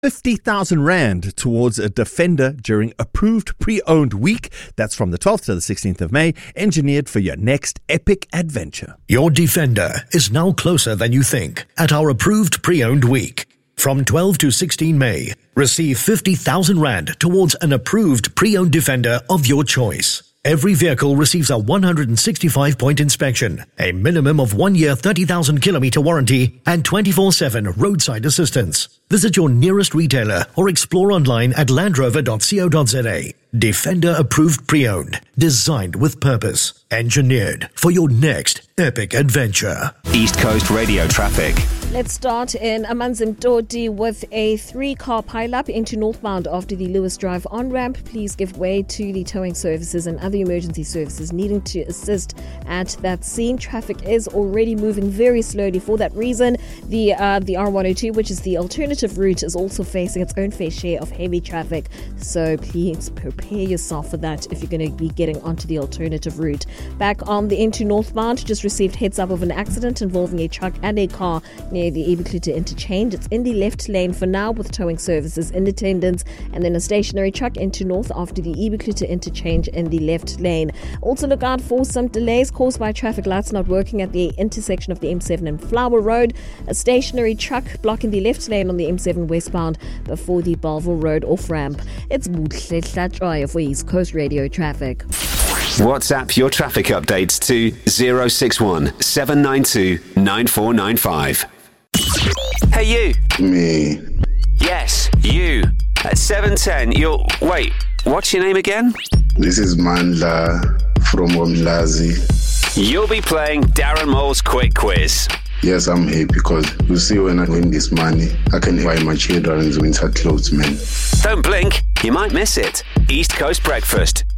50,000 Rand towards a Defender during approved pre-owned week. That's from the 12th to the 16th of May, engineered for your next epic adventure. Your Defender is now closer than you think at our approved pre-owned week. From 12 to 16 May, receive 50,000 Rand towards an approved pre-owned Defender of your choice. Every vehicle receives a 165-point inspection, a minimum of 1 year 30,000-kilometer warranty, and 24/7 roadside assistance. Visit your nearest retailer or explore online at landrover.co.za. Defender approved pre-owned, designed with purpose, engineered for your next epic adventure. East Coast Radio traffic. Let's start in Amanzimtoti with a 3-car pileup into northbound after the Lewis Drive on-ramp. Please give way to the towing services and other emergency services needing to assist at that scene. Traffic is already moving very slowly. For that reason, the R102, which is the alternative route, is also facing its own fair share of heavy traffic. So please prepare yourself for that if you're going to be getting onto the alternative route. Back on the N2 northbound, just received heads up of an accident involving a truck and a car near the Ebeklute interchange. It's in the left lane for now with towing services in attendance, and then a stationary truck into north after the Ebeklute interchange in the left lane. Also look out for some delays caused by traffic lights not working at the intersection of the M7 and Flower Road. A stationary truck blocking the left lane on the M7 westbound before the Belleville Road off-ramp. It's Buhle Hlatshwayo for East Coast Radio traffic. WhatsApp your traffic updates to 061 792 9495. Hey you. Me. Yes, you. At 7:10, wait, what's your name again? This is Mandla from Omlazi. You'll be playing Darren Mole's Quick Quiz. Yes, I'm happy because you see, when I win this money, I can buy my children's winter clothes, man. Don't blink, you might miss it. East Coast Breakfast